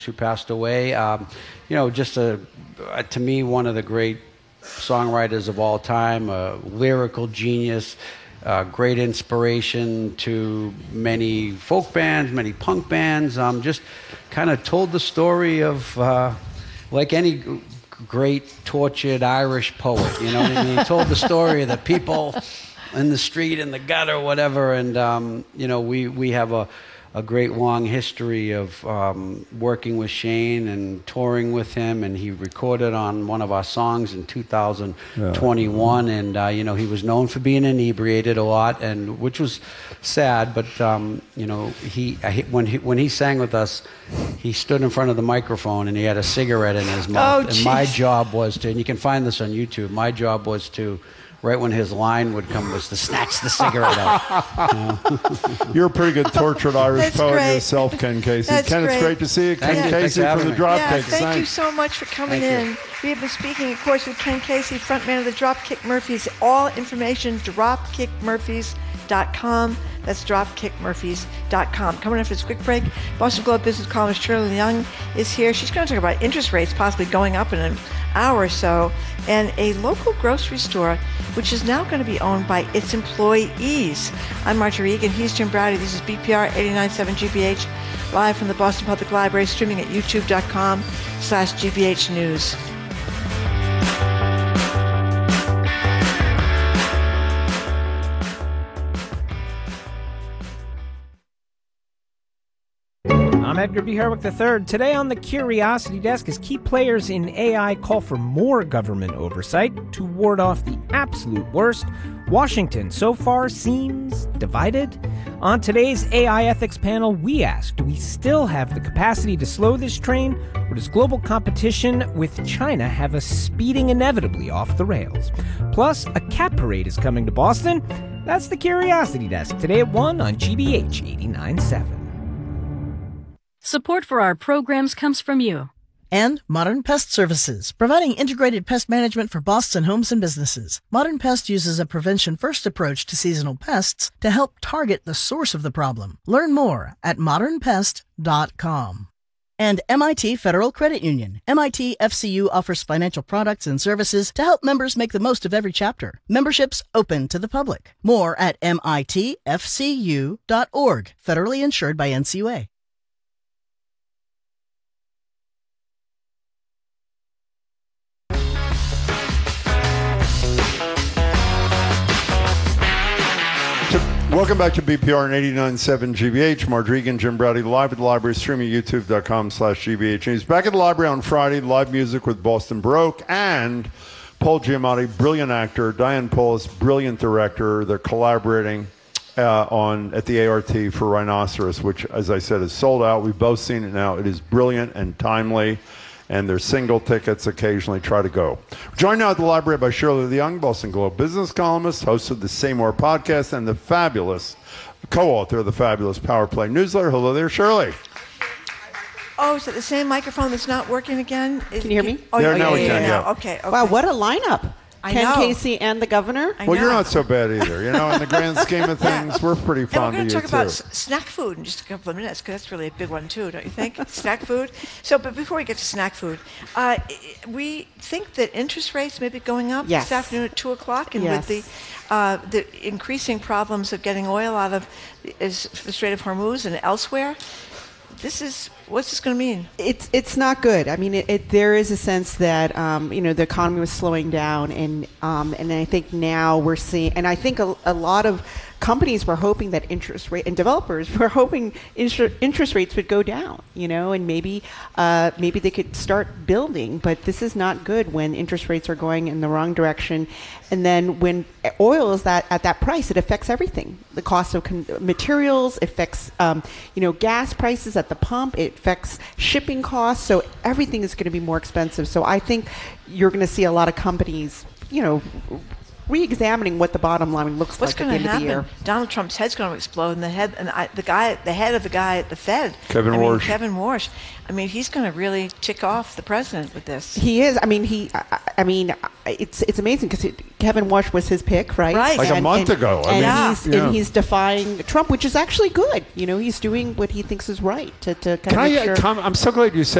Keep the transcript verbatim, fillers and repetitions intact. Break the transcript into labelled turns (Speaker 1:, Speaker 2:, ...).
Speaker 1: who passed away. Um, you know, just a, uh, to me, one of the great songwriters of all time, a lyrical genius, uh, great inspiration to many folk bands, many punk bands. Um, just kind of told the story of, uh, like any great tortured Irish poet, you know what I mean? He told the story of the people in the street, in the gutter, whatever. And, um, you know, we, we have a, a great long history of um, working with Shane and touring with him, and he recorded on one of our songs in two thousand twenty-one. Yeah. And uh, you know, he was known for being inebriated a lot, and which was sad. But um, you know, he when he when he sang with us, he stood in front of the microphone and he had a cigarette in his mouth.
Speaker 2: Oh,
Speaker 1: and my job was to, and you can find this on YouTube. My job was to, right when his line would come, was to snatch the cigarette out. You know?
Speaker 3: You're a pretty good tortured Irish
Speaker 2: That's
Speaker 3: poet
Speaker 2: great.
Speaker 3: yourself, Ken Casey.
Speaker 2: That's
Speaker 3: Ken,
Speaker 2: great.
Speaker 3: it's great to see you. Ken
Speaker 1: Thank you.
Speaker 3: Casey
Speaker 1: Thanks for
Speaker 3: from the
Speaker 1: having me.
Speaker 2: Yeah,
Speaker 3: Dropkick.
Speaker 2: thank you so much for coming
Speaker 1: Thank
Speaker 2: in.
Speaker 1: you.
Speaker 2: We have been speaking, of course, with Ken Casey, frontman of the Dropkick Murphys. All information, dropkick murphys dot com. That's dropkick murphys dot com. Coming after this quick break, Boston Globe business columnist Shirley Young is here. She's going to talk about interest rates possibly going up in an hour or so, and a local grocery store which is now going to be owned by its employees. I'm Marjorie Egan. He's Jim Browdy. This is B P R eighty-nine point seven G B H, live from the Boston Public Library, streaming at youtube.com slash GBH News.
Speaker 4: I'm Edgar B. Herwick the third. Today on the Curiosity Desk, as key players in A I call for more government oversight to ward off the absolute worst, Washington so far seems divided. On today's A I ethics panel, we ask, do we still have the capacity to slow this train, or does global competition with China have us speeding inevitably off the rails? Plus, a cat parade is coming to Boston. That's the Curiosity Desk, today at one on G B H eighty-nine point seven.
Speaker 5: Support for our programs comes from you.
Speaker 6: And Modern Pest Services, providing integrated pest management for Boston homes and businesses. Modern Pest uses a prevention-first approach to seasonal pests to help target the source of the problem. Learn more at modern pest dot com. And M I T Federal Credit Union. M I T F C U offers financial products and services to help members make the most of every chapter. Memberships open to the public. More at M I T F C U dot org. Federally insured by N C U A.
Speaker 3: Welcome back to B P R and eighty-nine point seven G B H. Marjorie Egan, Jim Browdy, live at the library, streaming at youtube.com slash GBH News. Back at the library on Friday, live music with Boston Baroque and Paul Giamatti, brilliant actor, Diane Paulus, brilliant director. They're collaborating uh, on at the A R T for Rhinoceros, which, as I said, is sold out. We've both seen it now. It is brilliant and timely, and there's single tickets. Occasionally try to go. Joined now at the library by Shirley Young, Boston Globe business columnist, host of the Say More podcast, and the fabulous co-author of the fabulous Power Play newsletter. Hello there, Shirley.
Speaker 2: Oh, is it the same microphone that's not working again? Is,
Speaker 7: Can you hear me?
Speaker 2: Oh,
Speaker 3: There,
Speaker 2: yeah,
Speaker 3: now
Speaker 2: yeah,
Speaker 3: we
Speaker 2: yeah,
Speaker 3: can,
Speaker 2: yeah.
Speaker 3: yeah.
Speaker 2: Okay, okay.
Speaker 7: Wow, what a lineup.
Speaker 2: I
Speaker 7: Ken
Speaker 2: know.
Speaker 7: Casey and the governor.
Speaker 2: I
Speaker 3: Well, you're
Speaker 2: know.
Speaker 3: not so bad either. You know, in the grand scheme of things, we're pretty
Speaker 2: And we're
Speaker 3: fond
Speaker 2: going
Speaker 3: of
Speaker 2: to
Speaker 3: you,
Speaker 2: talk about
Speaker 3: too.
Speaker 2: s- snack food in just a couple of minutes, because that's really a big one, too, don't you think? Snack food. So, but before we get to snack food, uh, i- we think that interest rates may be going up
Speaker 7: Yes.
Speaker 2: this afternoon at two o'clock, and
Speaker 7: Yes.
Speaker 2: with the uh, the increasing problems of getting oil out of is the Strait of Hormuz and elsewhere, this is, what's this going to mean?
Speaker 7: It's it's not good. I mean, it, it, there is a sense that um, you know the economy was slowing down, and um, and I think now we're seeing, and I think a, a lot of companies were hoping that interest rate and developers were hoping inter- interest rates would go down, you know, and maybe uh, maybe they could start building. But this is not good when interest rates are going in the wrong direction, and then when oil is that at that price, it affects everything. The cost of con- materials affects um, you know gas prices at the pump. It affects shipping costs. So everything is going to be more expensive. So I think you're going to see a lot of companies, you know, re-examining what the bottom line looks
Speaker 2: What's
Speaker 7: like at
Speaker 2: going
Speaker 7: the
Speaker 2: to
Speaker 7: end of the
Speaker 2: happen?
Speaker 7: year.
Speaker 2: Donald Trump's head's going to explode, and the head, and I, the guy, the head of the guy at the Fed,
Speaker 3: Kevin
Speaker 2: I mean,
Speaker 3: Warsh.
Speaker 2: Kevin Warsh. I mean, he's going to really tick off the president with this.
Speaker 7: He is. I mean, he. I, I mean, it's it's amazing because Kevin Warsh was his pick, right?
Speaker 2: Right.
Speaker 3: Like a month ago. I
Speaker 7: and
Speaker 3: mean,
Speaker 7: he's
Speaker 3: yeah.
Speaker 7: and he's defying Trump, which is actually good. You know, he's doing what he thinks is right to to kind
Speaker 3: Can
Speaker 7: of make
Speaker 3: I,
Speaker 7: sure.
Speaker 3: Tom, I'm so glad you said